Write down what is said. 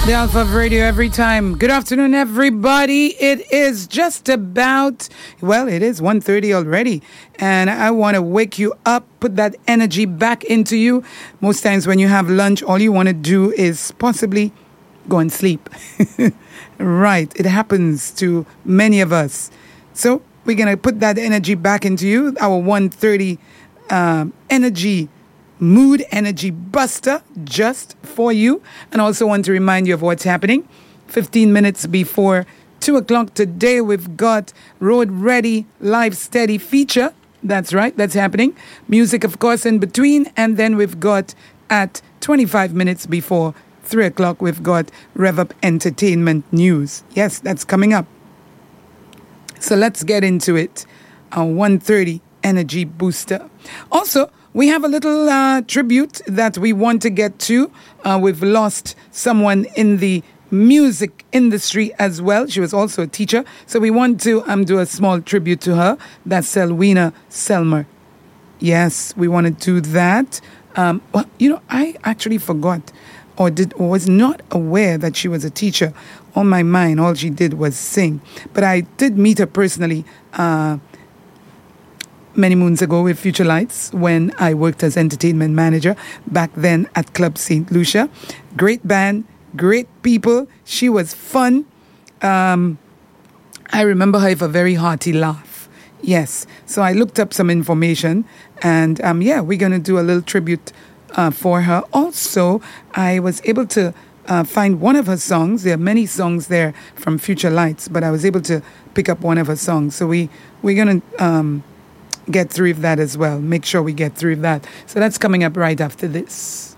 The Alpha of Radio every time. Good afternoon, everybody. It is just about, it is 1:30 already. And I want to wake you up, put that energy back into you. Most times when you have lunch, all you want to do is possibly go and sleep. Right. It happens to many of us. So we're going to put that energy back into you. Our 1:30 energy mood energy buster just for you. And also want to remind you of what's happening. 15 minutes before 2 o'clock today, we've got Road Ready Live Steady feature. That's right, that's happening. Music, of course, in between. And then we've got at 25 minutes before 3 o'clock, we've got Rev Up Entertainment News. Yes, that's coming up. So let's get into it. Our 1:30 energy booster. Also, we have a little tribute that we want to get to. We've lost someone in the music industry as well. She was also a teacher. So we want to do a small tribute to her. That's Selwina Selmer. Yes, we want to do that. I actually forgot or was not aware that she was a teacher. On my mind, all she did was sing. But I did meet her personally many moons ago with Future Lights when I worked as entertainment manager back then at Club St. Lucia. Great band, great people. She was fun. I remember her with a very hearty laugh. Yes. So I looked up some information and we're going to do a little tribute for her. Also, I was able to find one of her songs. There are many songs there from Future Lights, but I was able to pick up one of her songs. So we're going to get through that as well. Make sure we get through that. So that's coming up right after this.